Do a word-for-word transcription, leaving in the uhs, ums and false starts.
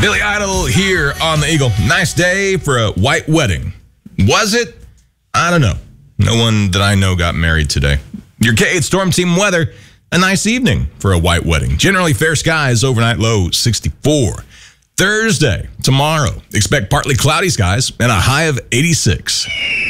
Billy Idol here on the Eagle. Nice day for a white wedding. Was it? I don't know. No one that I know got married today. Your K eight Storm Team weather, a nice evening for a white wedding. Generally fair skies, overnight low sixty-four. Thursday, tomorrow, expect partly cloudy skies and a high of eighty-six.